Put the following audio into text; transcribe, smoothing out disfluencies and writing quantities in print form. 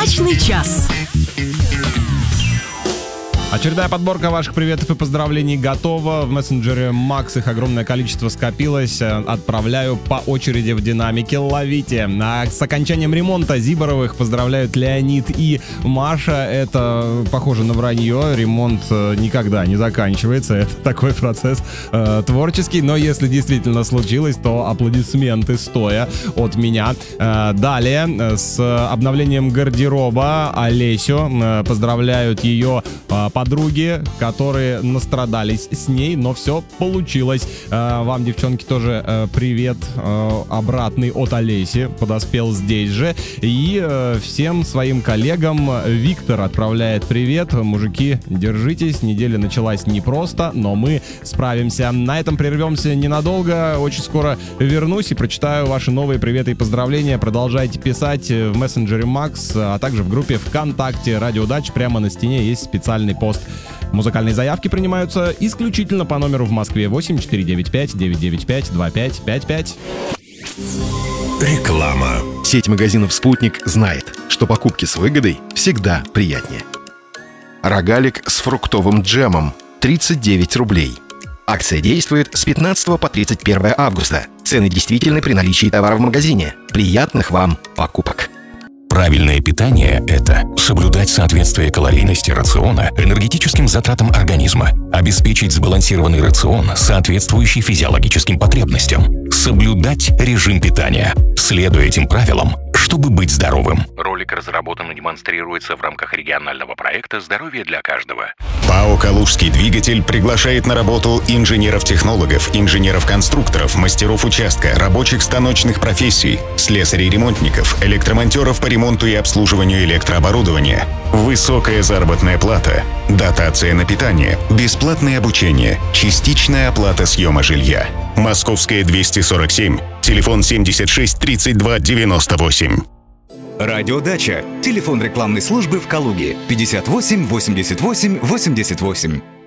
Удачный час. Очередная подборка ваших приветов и поздравлений готова. В мессенджере Макс их огромное количество скопилось. Отправляю по очереди в динамике. Ловите. А с окончанием ремонта Зиборовых поздравляют Леонид и Маша. Это похоже на вранье. Ремонт никогда не заканчивается. Это такой процесс творческий. Но если действительно случилось, то аплодисменты стоя от меня. Далее с обновлением гардероба Олесю поздравляют ее подруги, которые настрадались с ней, но все получилось. Вам, девчонки, тоже привет обратный от Олеси, подоспел здесь же. И всем своим коллегам Виктор отправляет привет. Мужики, держитесь, неделя началась непросто, но мы справимся. На этом прервемся ненадолго, очень скоро вернусь и прочитаю ваши новые приветы и поздравления. Продолжайте писать в мессенджере Макс, а также в группе ВКонтакте Радио Удачи. Прямо на стене есть специальный пост. Музыкальные заявки принимаются исключительно по номеру в Москве 8495-995-2555. Реклама. Сеть магазинов «Спутник» знает, что покупки с выгодой всегда приятнее. Рогалик с фруктовым джемом 39 рублей. Акция действует с 15 по 31 августа. Цены действительны при наличии товара в магазине. Приятных вам покупок. Правильное питание – это соблюдать соответствие калорийности рациона энергетическим затратам организма, обеспечить сбалансированный рацион, соответствующий физиологическим потребностям, соблюдать режим питания, следуя этим правилам, чтобы быть здоровым. Ролик разработан и демонстрируется в рамках регионального проекта «Здоровье для каждого». ПАО «Калужский двигатель» приглашает на работу инженеров-технологов, инженеров-конструкторов, мастеров участка, рабочих станочных профессий, слесарей-ремонтников, электромонтеров по ремонту и обслуживанию электрооборудования. Высокая заработная плата, дотация на питание, бесплатное обучение, частичная оплата съема жилья. Московская 247, телефон 76 32 98. Радиодача. Телефон рекламной службы в Калуге 58 88 88.